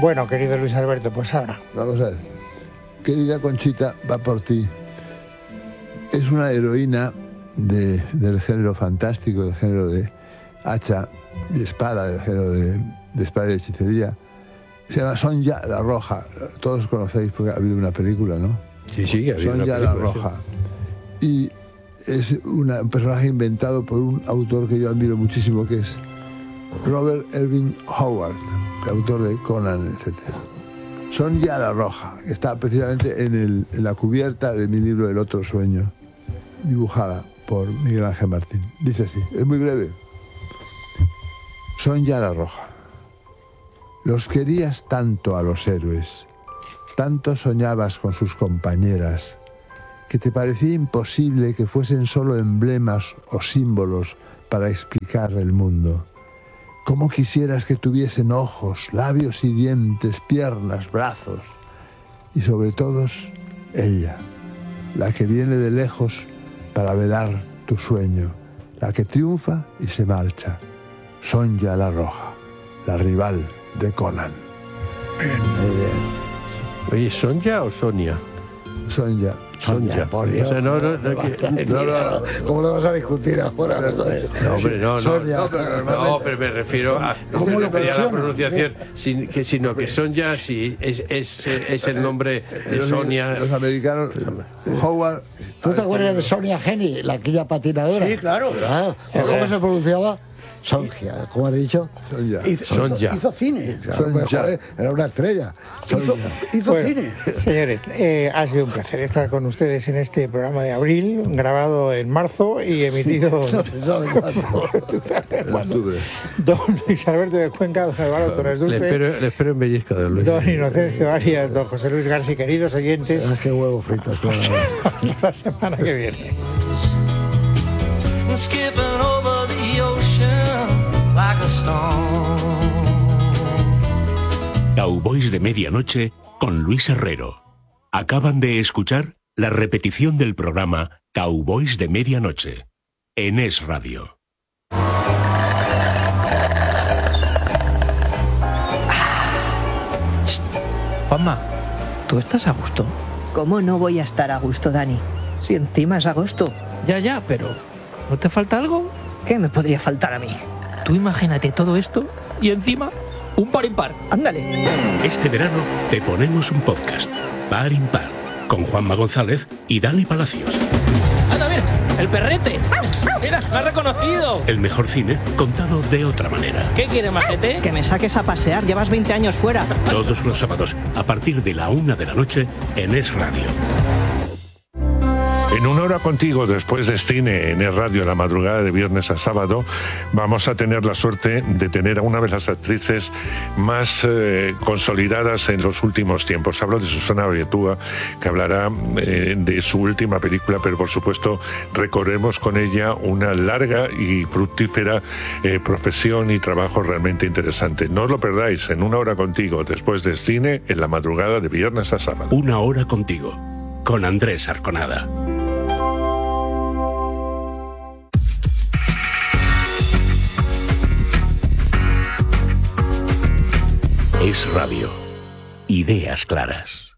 Bueno, querido Luis Alberto, pues ahora. Vamos a ver. Querida Conchita, va por ti. Es una heroína del género fantástico, del género de hacha y espada, del género de espada y hechicería. Se llama Sonja la Roja. Todos conocéis porque ha habido una película, ¿no? Sí, ha habido una Sonja película, la Roja. Sí. Y es un personaje inventado por un autor que yo admiro muchísimo, que es Robert Irving Howard, el autor de Conan, etc. Sonja la Roja, que está precisamente en la cubierta de mi libro El otro sueño, dibujada por Miguel Ángel Martín. Dice así, es muy breve. Sonja la Roja. Los querías tanto a los héroes, tanto soñabas con sus compañeras, que te parecía imposible que fuesen solo emblemas o símbolos para explicar el mundo. ¿Cómo quisieras que tuviesen ojos, labios y dientes, piernas, brazos? Y sobre todos, ella, la que viene de lejos para velar tu sueño, la que triunfa y se marcha. Sonja la Roja, la rival de Conan. Muy bien. Oye, ¿Sonja o Sonia? Sonja. Sonja. Por Dios. O sea, no, ¿Cómo lo vas a discutir ahora? No, hombre, no. No, pero me refiero a ¿Cómo lo la pronuncian? pronunciación, sino que Sonja sí es el nombre de Sonia. Los americanos, Howard. ¿Tú te acuerdas de Sonia Geni, la quilla patinadora? Sí, claro. ¿Cómo se pronunciaba? Sonja, ¿cómo has dicho? Sonja. Sonja. Hizo cine. Joder, era una estrella. Hizo Bueno, cine. señores, ha sido un placer estar con ustedes en este programa de abril, grabado en marzo y emitido Octubre. don Luis Alberto de Cuenca, don Álvaro Torres Le Dulce, espero en Bellisca de Luis. don Inocencio Arias, don José Luis García, queridos oyentes, Qué huevos fritos, claro. hasta la semana que viene. Skipping over the ocean like a stone. Cowboys de Medianoche con Luis Herrero. Acaban de escuchar la repetición del programa Cowboys de Medianoche en Es Radio. Juanma, ¿tú estás a gusto? ¿Cómo no voy a estar a gusto, Dani? Si encima es agosto. Ya, pero ¿no te falta algo? ¿Qué me podría faltar a mí? Tú imagínate todo esto y encima un par impar. Ándale. Este verano te ponemos un podcast, Par Impar, con Juanma González y Dani Palacios. ¡Anda, mira! ¡El perrete! ¡Mira, me ha reconocido! El mejor cine contado de otra manera. ¿Qué quieres, majete? Que me saques a pasear, llevas 20 años fuera. Todos los sábados, a partir de la 1 de la noche, en Es Radio. En Una Hora Contigo, después de cine en Es Radio, la madrugada de viernes a sábado, vamos a tener la suerte de tener a una de las actrices más consolidadas en los últimos tiempos. Hablo de Susana Baietúa, que hablará de su última película, pero por supuesto recorremos con ella una larga y fructífera profesión y trabajo realmente interesante. No os lo perdáis, en Una Hora Contigo, después de cine, en la madrugada de viernes a sábado. Una Hora Contigo, con Andrés Arconada. Es Radio. Ideas claras.